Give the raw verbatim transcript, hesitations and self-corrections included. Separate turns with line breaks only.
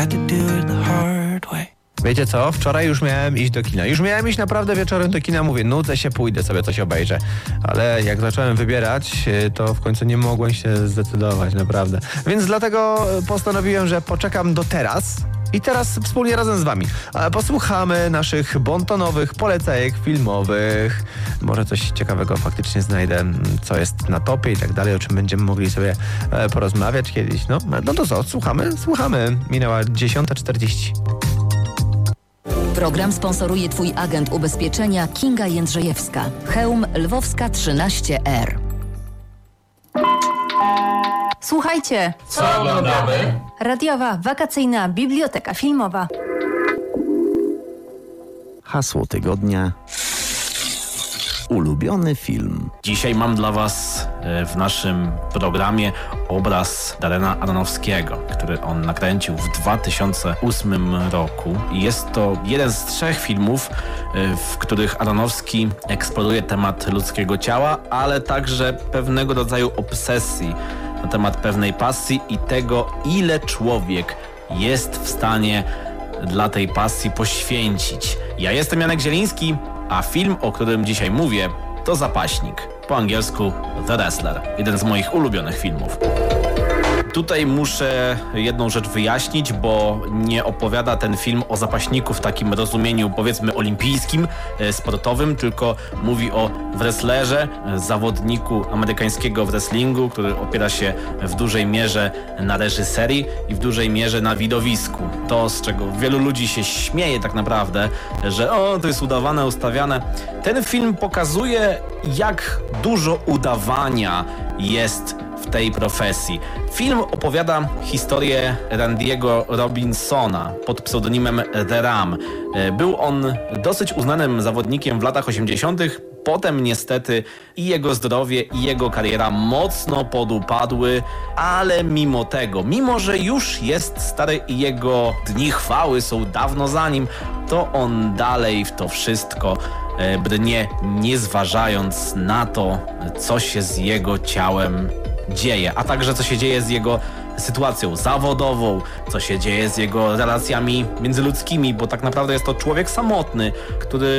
had to do it the hard way. Wiecie co? Wczoraj już miałem iść do kina. Już miałem iść naprawdę wieczorem do kina. Mówię, nudzę się, pójdę sobie coś obejrzę. Ale jak zacząłem wybierać, to w końcu nie mogłem się zdecydować, naprawdę. Więc dlatego postanowiłem, że poczekam do teraz. I teraz wspólnie razem z wami posłuchamy naszych bontonowych polecajek filmowych. Może coś ciekawego faktycznie znajdę, co jest na topie i tak dalej, o czym będziemy mogli sobie porozmawiać kiedyś. No, no to co? Słuchamy? Słuchamy. Minęła dziesiąta czterdzieści.
Program sponsoruje twój agent ubezpieczenia Kinga Jędrzejewska. Chełm Lwowska trzynaście R.
Słuchajcie,
co oglądamy?
Radiowa wakacyjna biblioteka filmowa.
Hasło tygodnia. Ulubiony film.
Dzisiaj mam dla was w naszym programie obraz Darrena Aronofskiego, który on nakręcił w dwa tysiące ósmym roku. I jest to jeden z trzech filmów, w których Aronofski eksploruje temat ludzkiego ciała, ale także pewnego rodzaju obsesji na temat pewnej pasji i tego, ile człowiek jest w stanie dla tej pasji poświęcić. Ja jestem Janek Zieliński, a film, o którym dzisiaj mówię, to Zapaśnik. Po angielsku The Wrestler. Jeden z moich ulubionych filmów. Tutaj muszę jedną rzecz wyjaśnić, bo nie opowiada ten film o zapaśniku w takim rozumieniu, powiedzmy, olimpijskim, sportowym, tylko mówi o wrestlerze, zawodniku amerykańskiego wrestlingu, który opiera się w dużej mierze na reżyserii i w dużej mierze na widowisku. To, z czego wielu ludzi się śmieje tak naprawdę, że o, to jest udawane, ustawiane. Ten film pokazuje, jak dużo udawania jest w tej profesji. Film opowiada historię Randy'ego Robinsona pod pseudonimem The Ram. Był on dosyć uznanym zawodnikiem w latach osiemdziesiątych. Potem niestety i jego zdrowie, i jego kariera mocno podupadły, ale mimo tego, mimo że już jest stary i jego dni chwały są dawno za nim, to on dalej w to wszystko brnie, nie zważając na to, co się z jego ciałem dzieje, a także co się dzieje z jego sytuacją zawodową, co się dzieje z jego relacjami międzyludzkimi, bo tak naprawdę jest to człowiek samotny, który